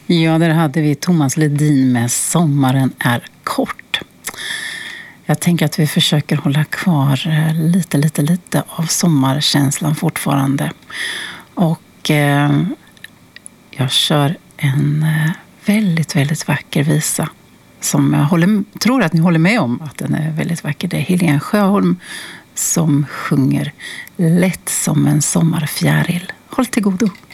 Ja, där hade vi Thomas Ledin med Sommaren är kort. Jag tänker att vi försöker hålla kvar lite av sommarkänslan fortfarande. Och jag kör en väldigt vacker visa som jag tror att ni håller med om att den är väldigt vacker. Det är Helene Sjöholm som sjunger Lätt som en sommarfjäril. Håll till godo!